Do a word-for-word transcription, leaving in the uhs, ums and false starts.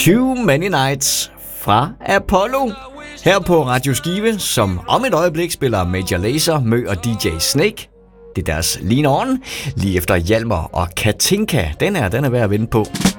Too Many Nights fra Apollo. Her på Radio Skive, som om et øjeblik spiller Major Lazer, Mø og D J Snake. Det er deres Lean On, lige efter Hjalmar og Katinka. Den er, den er værd at vinde på.